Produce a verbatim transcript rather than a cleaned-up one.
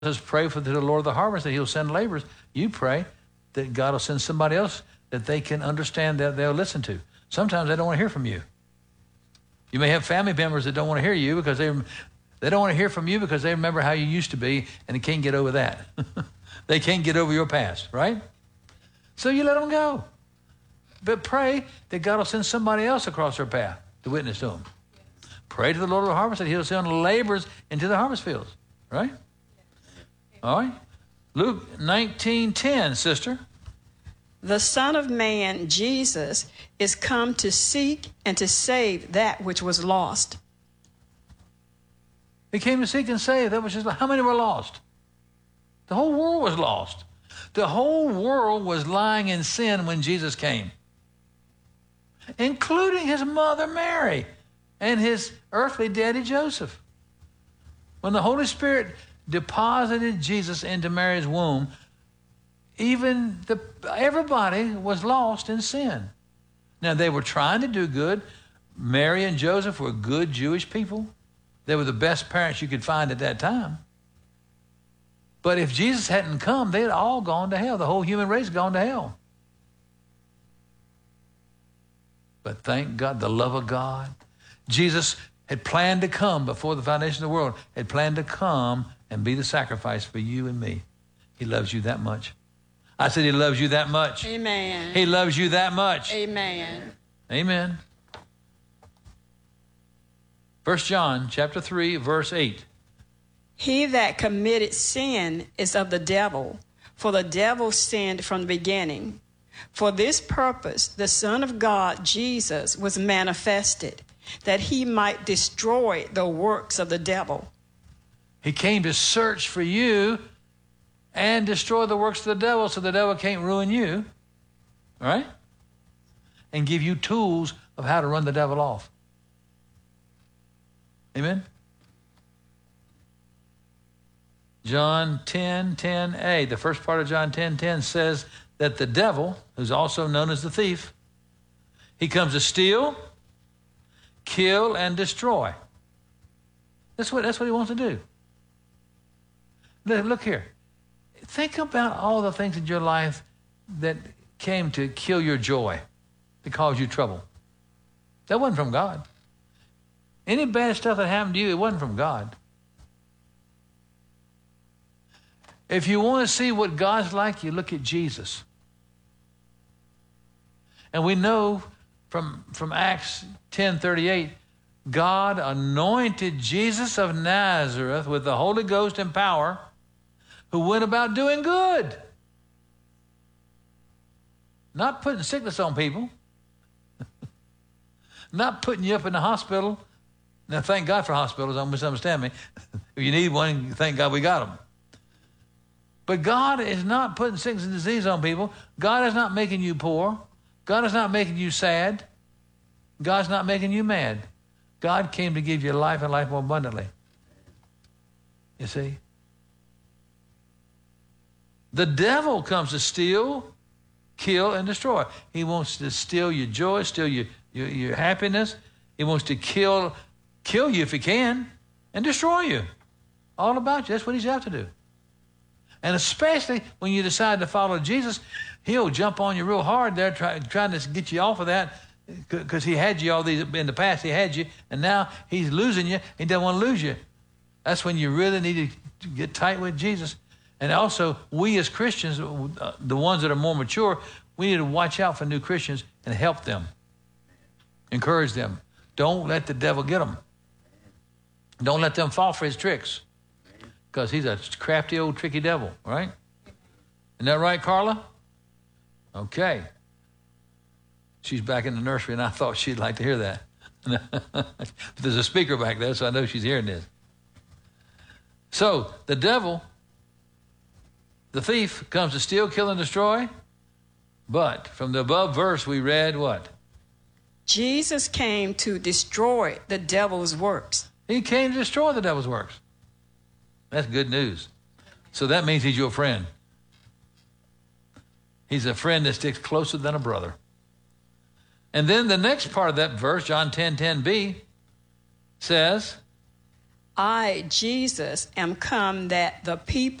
says, pray for the Lord of the harvest that he'll send laborers. You pray that God will send somebody else that they can understand, that they'll listen to. Sometimes they don't want to hear from you. You may have family members that don't want to hear you because they they don't want to hear from you because they remember how you used to be, and they can't get over that. They can't get over your past, right? So you let them go. But pray that God will send somebody else across their path to witness to them. Yes. Pray to the Lord of the harvest that he'll send laborers into the harvest fields, right? Yes. All right. Luke nineteen ten, sister. The Son of Man, Jesus, is come to seek and to save that which was lost. He came to seek and save that which is lost. How many were lost? The whole world was lost. The whole world was lying in sin when Jesus came, including his mother Mary and his earthly daddy Joseph. When the Holy Spirit deposited Jesus into Mary's womb, even the, everybody was lost in sin. Now, they were trying to do good. Mary and Joseph were good Jewish people. They were the best parents you could find at that time. But if Jesus hadn't come, they'd all gone to hell. The whole human race gone to hell. But thank God, the love of God. Jesus had planned to come before the foundation of the world, had planned to come and be the sacrifice for you and me. He loves you that much. I said he loves you that much. Amen. He loves you that much. Amen. Amen. First John chapter three, verse eight. He that committed sin is of the devil, for the devil sinned from the beginning. For this purpose, the Son of God, Jesus, was manifested, that he might destroy the works of the devil. He came to search for you and destroy the works of the devil so the devil can't ruin you, all right? And give you tools of how to run the devil off. Amen? John ten ten a, the first part of John ten ten says that the devil, who's also known as the thief, he comes to steal, kill, and destroy. That's what, that's what he wants to do. Look, look here. Think about all the things in your life that came to kill your joy, to cause you trouble. That wasn't from God. Any bad stuff that happened to you, it wasn't from God. If you want to see what God's like, you look at Jesus. And we know from, from Acts ten thirty-eight, God anointed Jesus of Nazareth with the Holy Ghost and power, who went about doing good. Not putting sickness on people. Not putting you up in the hospital. Now, thank God for hospitals, don't misunderstand me. If you need one, thank God we got them. But God is not putting sickness and disease on people. God is not making you poor. God is not making you sad. God's not making you mad. God came to give you life and life more abundantly. You see? The devil comes to steal, kill, and destroy. He wants to steal your joy, steal your, your, your happiness. He wants to kill, kill you if he can, and destroy you. All about you. That's what he's out to do. And especially when you decide to follow Jesus, he'll jump on you real hard there, try, trying to get you off of that, because he had you all these in the past. He had you, and now he's losing you. He doesn't want to lose you. That's when you really need to get tight with Jesus. And also, we as Christians, the ones that are more mature, we need to watch out for new Christians and help them, encourage them. Don't let the devil get them. Don't let them fall for his tricks, because he's a crafty old tricky devil, right? Isn't that right, Carla? Okay. She's back in the nursery, and I thought she'd like to hear that. But there's a speaker back there, so I know she's hearing this. So the devil, the thief, comes to steal, kill, and destroy. But from the above verse, we read what? Jesus came to destroy the devil's works. He came to destroy the devil's works. That's good news. So that means he's your friend. He's a friend that sticks closer than a brother. And then the next part of that verse, John ten ten b, says, I, Jesus, am come that the people